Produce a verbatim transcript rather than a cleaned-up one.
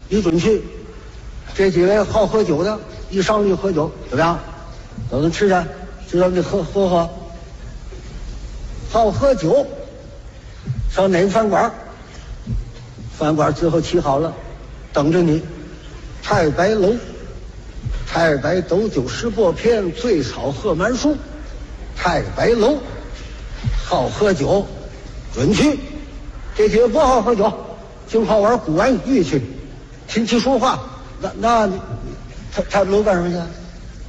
你准去。这几位好喝酒的，一上去喝酒怎么样？等着吃去，知道你喝喝喝。好喝酒，上哪个饭馆？饭馆最后起好了，等着你。太白楼，太白斗酒十薄片，醉草喝满树。太白楼，好喝酒，准去。这几位不好喝酒，净好玩古玩玉去，琴棋书画。那那他他楼干什么去？